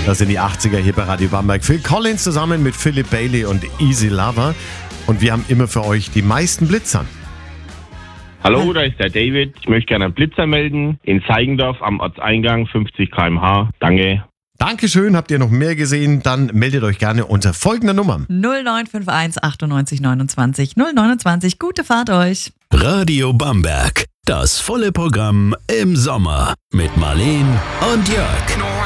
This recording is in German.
Das sind die 80er hier bei Radio Bamberg. Phil Collins zusammen mit Philip Bailey und Easy Lover. Und wir haben immer für euch die meisten Blitzer. Hallo, da ist der David. Ich möchte gerne einen Blitzer melden. In Seigendorf am Ortseingang, 50 km/h. Danke. Dankeschön. Habt ihr noch mehr gesehen? Dann meldet euch gerne unter folgender Nummer. 0951 98 29 029. Gute Fahrt euch. Radio Bamberg. Das volle Programm im Sommer mit Marleen und Jörg.